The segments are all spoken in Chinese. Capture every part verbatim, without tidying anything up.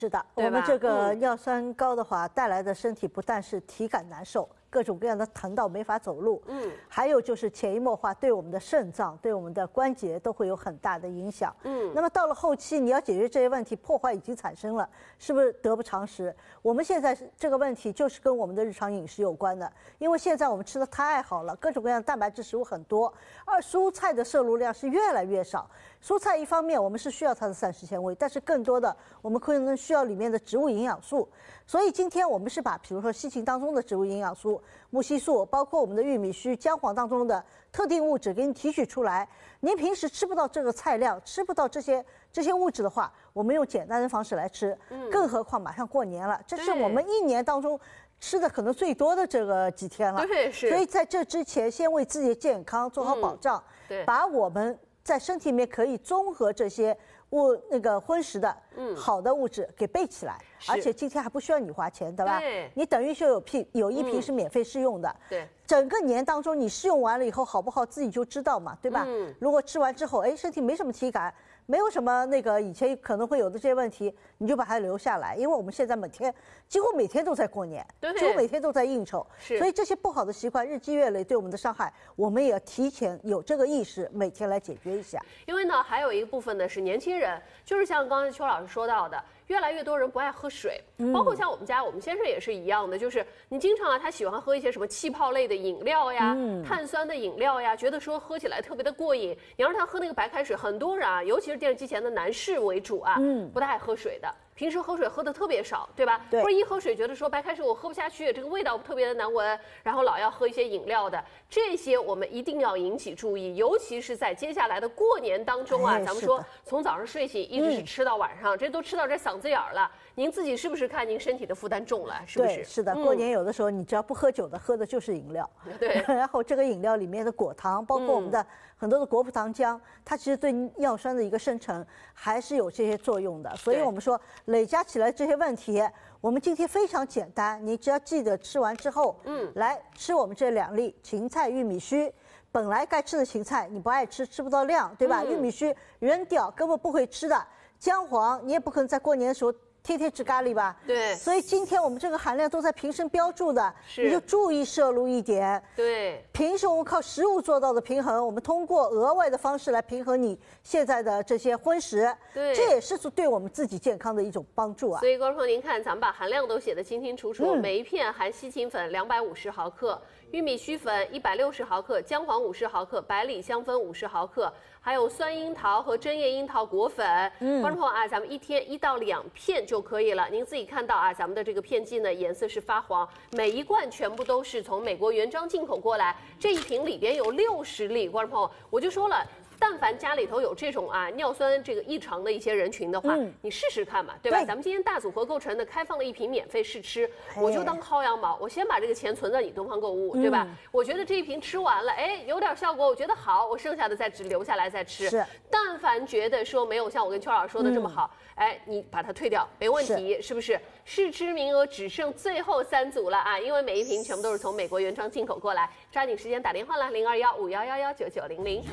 是的，我们这个尿酸高的话，带来的身体不但是体感难受，各种各样的疼到没法走路，嗯，还有就是潜移默化对我们的肾脏、对我们的关节都会有很大的影响，嗯。那么到了后期，你要解决这些问题，破坏已经产生了，是不是得不偿失？我们现在这个问题就是跟我们的日常饮食有关的，因为现在我们吃的太好了，各种各样的蛋白质食物很多，而蔬菜的摄入量是越来越少。蔬菜一方面我们是需要它的膳食纤维，但是更多的我们可能需要里面的植物营养素。所以今天我们是把比如说西芹当中的植物营养素、木烯素，包括我们的玉米须、姜黄当中的特定物质给你提取出来。您平时吃不到这个菜量，吃不到这些这些物质的话，我们用简单的方式来吃。嗯，更何况马上过年了，这是我们一年当中吃的可能最多的这个几天了。 对，是。 所以在这之前，先为自己的健康做好保障， 嗯、对， 把我们在身体里面可以综合这些物那个荤食的好的物质给备起来，而且今天还不需要你花钱，对吧？ 对， 你等于就有瓶有一瓶是免费试用的。 嗯、对， 整个年当中你试用完了以后好不好自己就知道嘛，对吧？嗯，如果吃完之后，哎，身体没什么体感，没有什么那个以前可能会有的这些问题，你就把它留下来，因为我们现在每天几乎每天都在过年， 对， 几乎每天都在应酬， 是， 所以这些不好的习惯日积月累对我们的伤害，我们也要提前有这个意识，每天来解决一下。 因为呢，还有一个部分呢是年轻人，就是像刚才邱老师说到的。越来越多人不爱喝水，包括像我们家，我们先生也是一样的，就是你经常啊，他喜欢喝一些什么气泡类的饮料呀、嗯、碳酸的饮料呀，觉得说喝起来特别的过瘾。你让他喝那个白开水，很多人啊，尤其是电视机前的男士为主啊，嗯，不太爱喝水的。平时喝水喝的特别少，对吧？ 对。 或者一喝水觉得说白开水我喝不下去，这个味道特别的难闻，然后老要喝一些饮料的，这些我们一定要引起注意，尤其是在接下来的过年当中啊， 哎、 咱们说从早上睡醒一直是吃到晚上，嗯、这都吃到这嗓子眼儿了。您自己是不是看您身体的负担重了？是不是？ 对，是的。过年有的时候你只要不喝酒的，喝的就是饮料。 对。 然后这个饮料里面的果糖，包括我们的很多的果葡糖浆，它其实对尿酸的一个生成还是有这些作用的。所以我们说累加起来这些问题，我们今天非常简单，你只要记得吃完之后，嗯，来吃我们这两粒芹菜、玉米须。本来该吃的芹菜你不爱吃，吃不到量，对吧？嗯、玉米须扔掉，根本不会吃的。姜黄你也不可能在过年的时候天天吃咖喱吧？ 对。 所以今天我们这个含量都在瓶身标注的，你就注意摄入一点。 对。 平时我们靠食物做到的平衡，我们通过额外的方式来平衡你现在的这些荤食。 对。 这也是对我们自己健康的一种帮助啊。 所以观众朋友，您看，咱们把含量都写得清清楚楚，嗯、每一片含西芹粉两百五十毫克。玉米须粉一百六十毫克，姜黄五十毫克，百里香粉五十毫克，还有酸樱桃和针叶樱桃果粉。嗯，观众朋友啊，咱们一天一到两片就可以了。您自己看到啊，咱们的这个片剂呢，颜色是发黄，每一罐全部都是从美国原装进口过来。这一瓶里边有六十粒，观众朋友，我就说了。但凡家里头有这种啊尿酸这个异常的一些人群的话，嗯、你试试看嘛，对吧？对，咱们今天大组合构成的开放了一瓶免费试吃，我就当薅羊毛，我先把这个钱存在你东方购物，对吧？嗯、我觉得这一瓶吃完了，哎，有点效果，我觉得好，我剩下的再只留下来再吃。 是。 但凡觉得说没有像我跟邱老师说的这么好，嗯、哎，你把它退掉，没问题，是, 是不是？试吃名额只剩最后三组了啊，因为每一瓶全部都是从美国原装进口过来，抓紧时间打电话了，零二幺五幺幺幺九九零零。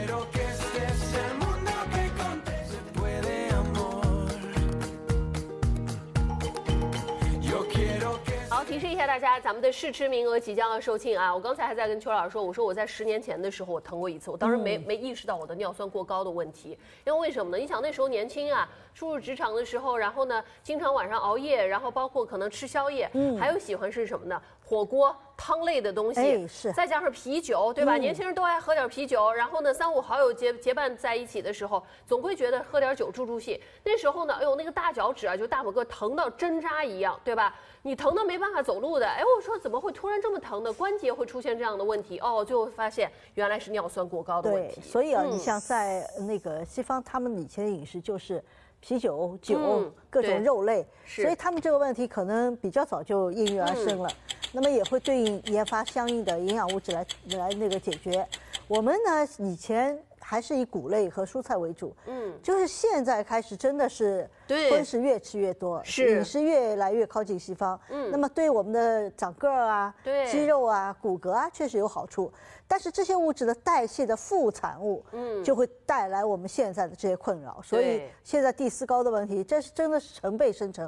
好，提示一下大家，咱们的试吃名额即将要售罄啊！我刚才还在跟邱老师说，我说我在十年前的时候我疼过一次，我当时没、嗯、没意识到我的尿酸过高的问题，因为为什么呢？你想那时候年轻啊，初入职场的时候，然后呢，经常晚上熬夜，然后包括可能吃宵夜，嗯，还有喜欢是什么呢？火锅、汤类的东西， 哎、是， 再加上啤酒，对吧？ 嗯、 年轻人都爱喝点啤酒，然后呢，三五好友结结伴在一起的时候，总会觉得喝点酒助助兴。那时候呢，哎呦，那个大脚趾啊，就大拇哥疼到针扎一样，对吧？你疼到没办法走路的，哎，我说怎么会突然这么疼呢？关节会出现这样的问题哦，最后发现原来是尿酸过高的问题。 对，所以啊，嗯、你像在那个西方，他们以前的饮食就是啤酒、酒、嗯、各种肉类，所以他们这个问题可能比较早就应运而生了。嗯、那么也会对应研发相应的营养物质来来那个解决。我们呢以前还是以谷类和蔬菜为主。 嗯， 就是现在开始真的是荤食越吃越多， 是饮食越来越靠近西方。嗯，那么对我们的长个儿啊、肌肉啊、骨骼啊确实有好处，但是这些物质的代谢的副产物，嗯，就会带来我们现在的这些困扰。所以现在第四高的问题，这是真的是成倍生成。